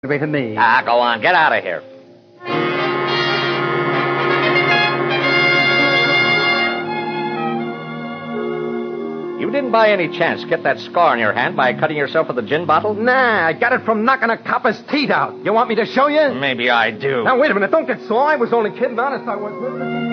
Way to me. Go on. Get out of here. You didn't by any chance get that scar on your hand by cutting yourself with a gin bottle? Nah, I got it from knocking a copper's teeth out. You want me to show you? Maybe I do. Now, wait a minute. Don't get sore. I was only kidding. Honest, I was.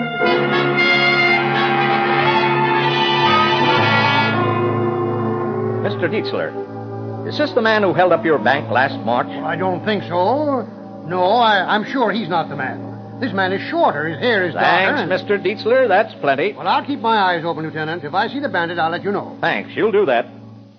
Mr. Dietzler, is this the man who held up your bank last March? Well, I don't think so. No, I'm sure he's not the man. This man is shorter. His hair is darker. Thanks, Mr. Dietzler. That's plenty. Well, I'll keep my eyes open, Lieutenant. If I see the bandit, I'll let you know. Thanks. You'll do that.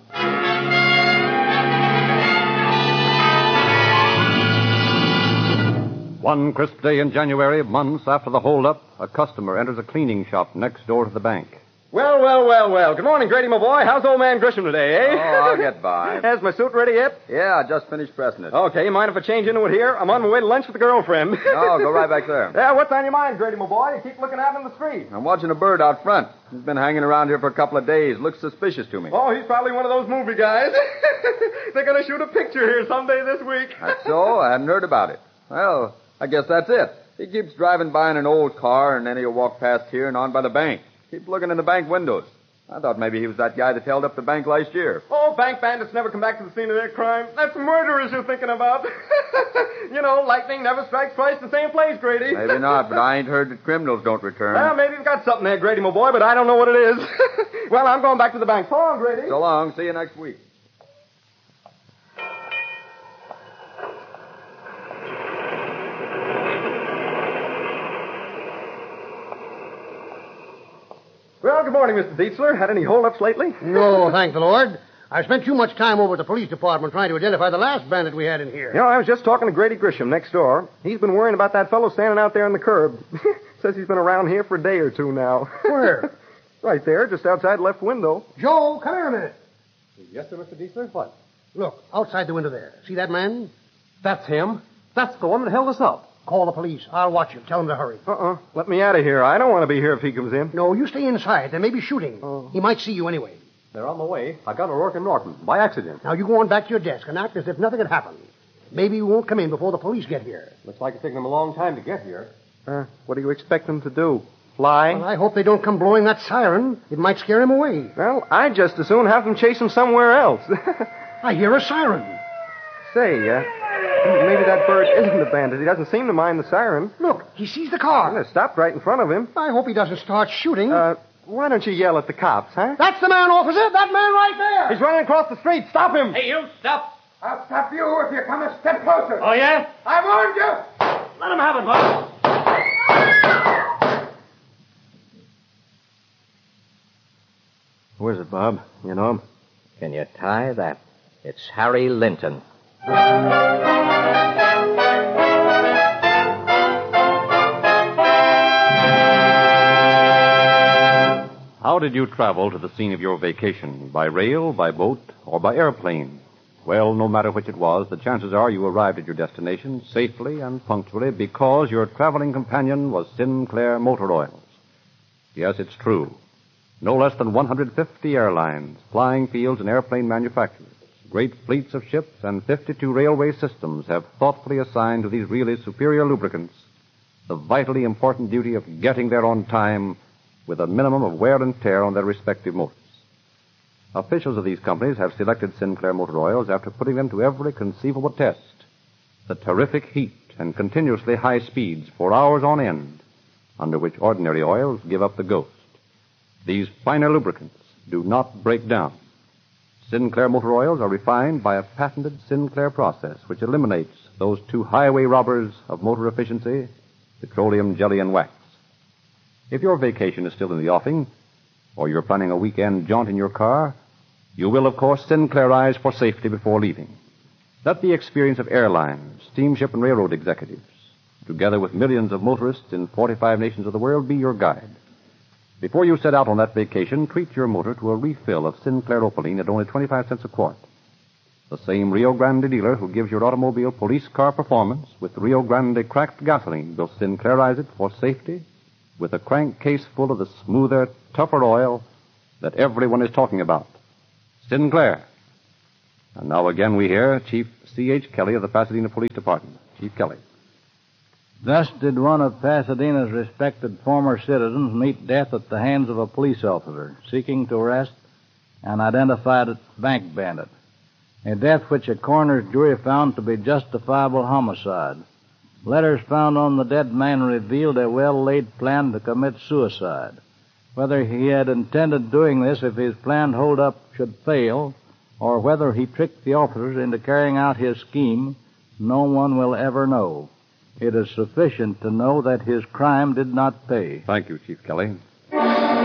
One crisp day in January, months after the holdup, a customer enters a cleaning shop next door to the bank. Well. Good morning, Grady, my boy. How's old man Grisham today, eh? Oh, I'll get by. Has my suit ready yet? Yeah, I just finished pressing it. Okay, you mind if I change into it here? I'm on my way to lunch with the girlfriend. No, go right back there. Yeah, what's on your mind, Grady, my boy? You keep looking out in the street. I'm watching a bird out front. He's been hanging around here for a couple of days. Looks suspicious to me. Oh, he's probably one of those movie guys. They're going to shoot a picture here someday this week. That's so? I hadn't heard about it. Well, I guess that's it. He keeps driving by in an old car, and then he'll walk past here and on by the bank. Keep looking in the bank windows. I thought maybe he was that guy that held up the bank last year. Oh, bank bandits never come back to the scene of their crime. That's murderers you're thinking about. You know, lightning never strikes twice in the same place, Grady. Maybe not, but I ain't heard that criminals don't return. Well, maybe you've got something there, Grady, my boy, but I don't know what it is. Well, I'm going back to the bank. So long, Grady. So long. See you next week. Well, good morning, Mr. Dietzler. Had any holdups lately? No, thank the Lord. I've spent too much time over at the police department trying to identify the last bandit we had in here. You know, I was just talking to Grady Grisham next door. He's been worrying about that fellow standing out there on the curb. Says he's been around here for a day or two now. Where? Right there, just outside the left window. Joe, come here a minute. Yes, sir, Mr. Dietzler. What? Look, outside the window there. See that man? That's him. That's the one that held us up. Call the police. I'll watch him. Tell him to hurry. Let me out of here. I don't want to be here if he comes in. No, you stay inside. There may be shooting. He might see you anyway. They're on the way. I got O'Rourke and Norton by accident. Now, you go on back to your desk and act as if nothing had happened. Maybe you won't come in before the police get here. Looks like it's taking them a long time to get here. What do you expect them to do? Fly? Well, I hope they don't come blowing that siren. It might scare him away. Well, I'd just as soon have them chase him somewhere else. I hear a siren. Say, maybe that bird isn't a bandit. He doesn't seem to mind the siren. Look, he sees the car. Well, it stopped right in front of him. I hope he doesn't start shooting. Why don't you yell at the cops, huh? That's the man, officer. That man right there. He's running across the street. Stop him. Hey, you, stop. I'll stop you if you come a step closer. Oh, yeah? I warned you. Let him have it, boss. Who is it, Bob? You know him? Can you tie that? It's Harry Linton. How did you travel to the scene of your vacation? By rail, by boat, or by airplane? Well, no matter which it was, the chances are you arrived at your destination safely and punctually because your traveling companion was Sinclair Motor Oils. Yes, it's true. No less than 150 airlines, flying fields, and airplane manufacturers, great fleets of ships, and 52 railway systems have thoughtfully assigned to these really superior lubricants the vitally important duty of getting there on time with a minimum of wear and tear on their respective motors. Officials of these companies have selected Sinclair Motor Oils after putting them to every conceivable test. The terrific heat and continuously high speeds for hours on end, under which ordinary oils give up the ghost. These finer lubricants do not break down. Sinclair Motor Oils are refined by a patented Sinclair process which eliminates those two highway robbers of motor efficiency, petroleum jelly and wax. If your vacation is still in the offing, or you're planning a weekend jaunt in your car, you will, of course, Sinclairize for safety before leaving. Let the experience of airlines, steamship, and railroad executives, together with millions of motorists in 45 nations of the world, be your guide. Before you set out on that vacation, treat your motor to a refill of Sinclair Opaline at only 25 cents a quart. The same Rio Grande dealer who gives your automobile police car performance with Rio Grande cracked gasoline will Sinclairize it for safety with a crankcase full of the smoother, tougher oil that everyone is talking about. Sinclair. And now again we hear Chief C.H. Kelly of the Pasadena Police Department. Chief Kelly. Thus did one of Pasadena's respected former citizens meet death at the hands of a police officer seeking to arrest an identified bank bandit, a death which a coroner's jury found to be justifiable homicide. Letters found on the dead man revealed a well-laid plan to commit suicide. Whether he had intended doing this if his planned hold-up should fail, or whether he tricked the officers into carrying out his scheme, no one will ever know. It is sufficient to know that his crime did not pay. Thank you, Chief Kelly.